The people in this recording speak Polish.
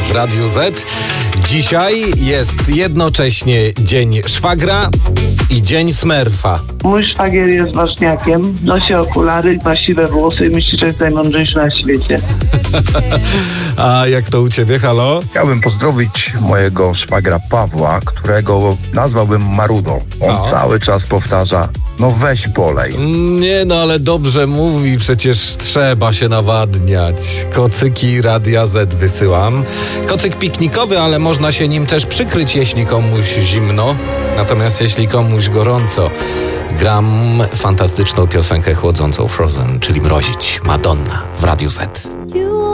w Radiu Z. Dzisiaj jest jednocześnie Dzień Szwagra i Dzień Smerfa. Mój szwagier jest ważniakiem, nosi okulary, ma siwe włosy i myśli, że jest najmądrzejszy na świecie. A jak to u ciebie, halo? Chciałbym pozdrowić mojego szwagra Pawła, którego nazwałbym Marudą. On cały czas powtarza: no weź polej. Nie, no ale dobrze mówi, przecież trzeba się nawadniać. Kocyki Radia Z wysyłam. Kocyk piknikowy, ale można się nim też przykryć, jeśli komuś zimno. Natomiast jeśli komuś gorąco, gram fantastyczną piosenkę chłodzącą Frozen, czyli Mrozić, Madonna w Radiu Z.